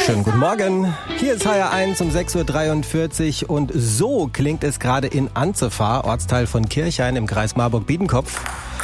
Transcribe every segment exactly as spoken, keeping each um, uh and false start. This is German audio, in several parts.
Schönen guten Morgen. Hier ist H R eins um sechs Uhr dreiundvierzig und so klingt es gerade in Anzefahr, Ortsteil von Kirchhain im Kreis Marburg-Biedenkopf.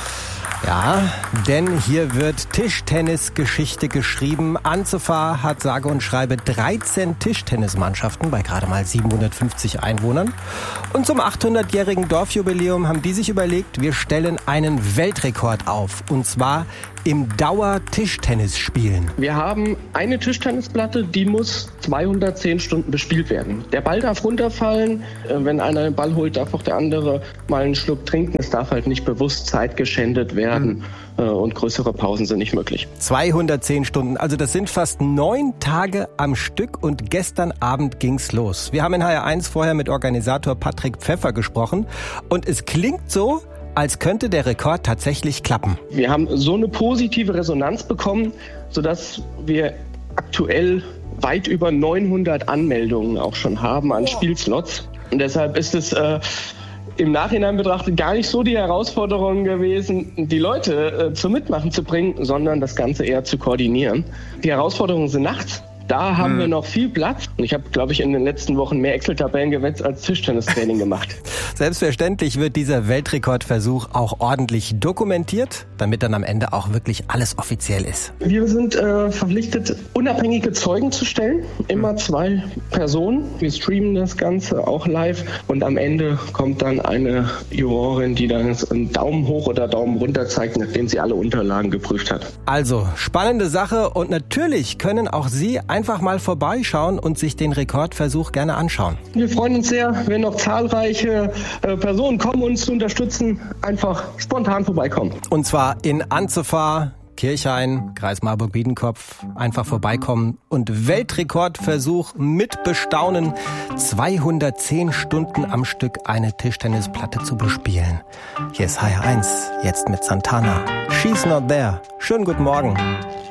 Ja, denn hier wird Tischtennisgeschichte geschrieben. Anzefahr hat sage und schreibe dreizehn Tischtennismannschaften bei gerade mal siebenhundertfünfzig Einwohnern. Und zum achthundertjährigen Dorfjubiläum haben die sich überlegt, wir stellen einen Weltrekord auf. Und zwar im Dauer-Tischtennis spielen. Wir haben eine Tischtennisplatte, die muss zweihundertzehn Stunden bespielt werden. Der Ball darf runterfallen. Wenn einer den Ball holt, darf auch der andere mal einen Schluck trinken. Es darf halt nicht bewusst Zeit geschändet werden. Mhm. Und größere Pausen sind nicht möglich. zweihundertzehn Stunden, also das sind fast neun Tage am Stück und gestern Abend ging's los. Wir haben in H R eins vorher mit Organisator Patrick Pfeffer gesprochen und es klingt so, als könnte der Rekord tatsächlich klappen. Wir haben so eine positive Resonanz bekommen, sodass wir aktuell weit über neunhundert Anmeldungen auch schon haben an Spielslots. Und deshalb ist es äh, im Nachhinein betrachtet gar nicht so die Herausforderung gewesen, die Leute äh, zum Mitmachen zu bringen, sondern das Ganze eher zu koordinieren. Die Herausforderungen sind nachts. Da haben hm. wir noch viel Platz. Und ich habe, glaube ich, in den letzten Wochen mehr Excel-Tabellen gewetzt als Tischtennistraining gemacht. Selbstverständlich wird dieser Weltrekordversuch auch ordentlich dokumentiert, damit dann am Ende auch wirklich alles offiziell ist. Wir sind äh, verpflichtet, unabhängige Zeugen zu stellen. Immer zwei Personen. Wir streamen das Ganze auch live. Und am Ende kommt dann eine Jurorin, die dann einen Daumen hoch oder Daumen runter zeigt, nachdem sie alle Unterlagen geprüft hat. Also, spannende Sache. Und natürlich können auch Sie einfach mal vorbeischauen und sich den Rekordversuch gerne anschauen. Wir freuen uns sehr, wenn noch zahlreiche äh, Personen kommen, uns zu unterstützen. Einfach spontan vorbeikommen. Und zwar in Anzefahr, Kirchhain, Kreis Marburg-Biedenkopf. Einfach vorbeikommen und Weltrekordversuch mit bestaunen. zweihundertzehn Stunden am Stück eine Tischtennisplatte zu bespielen. Hier ist H R eins, jetzt mit Santana. She's Not There. Schönen guten Morgen.